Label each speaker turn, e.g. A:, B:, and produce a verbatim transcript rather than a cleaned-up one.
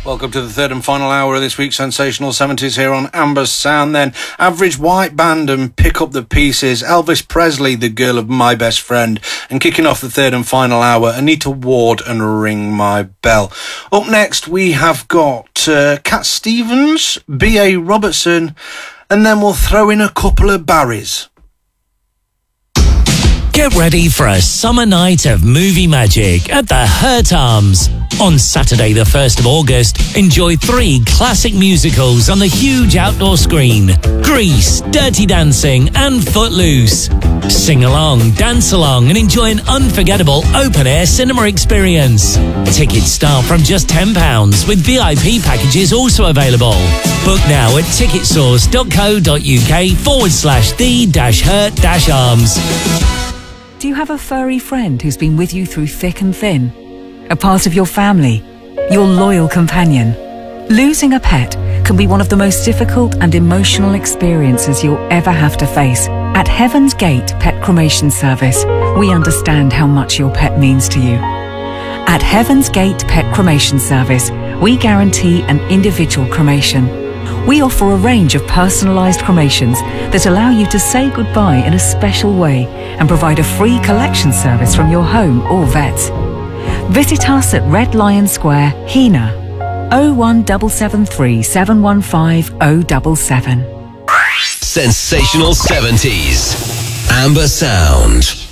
A: Welcome to the third and final hour of this week's Sensational seventies here on Amber Sound. Then Average White Band and Pick Up the Pieces, Elvis Presley, The Girl of My Best Friend, and kicking off the third and final hour, Anita Ward and Ring My Bell. Up next we have got uh, Cat Stevens, B A Robertson, and then we'll throw in a couple of Barrys.
B: Get ready for a summer night of movie magic at the Hurt Arms. On Saturday the first of August, enjoy three classic musicals on the huge outdoor screen. Grease, Dirty Dancing and Footloose. Sing along, dance along and enjoy an unforgettable open-air cinema experience. Tickets start from just ten pounds with V I P packages also available. Book now at ticketsource.co.uk forward slash the dash hurt dash arms.
C: Do you have a furry friend who's been with you through thick and thin? A part of your family? Your loyal companion? Losing a pet can be one of the most difficult and emotional experiences you'll ever have to face. At Heaven's Gate Pet Cremation Service, we understand how much your pet means to you. At Heaven's Gate Pet Cremation Service, we guarantee an individual cremation. We offer a range of personalised cremations that allow you to say goodbye in a special way and provide a free collection service from your home or vets. Visit us at Red Lion Square, Hena, oh one seven seven three, seven one five oh seven seven.
D: Sensational seventies. Amber Sound.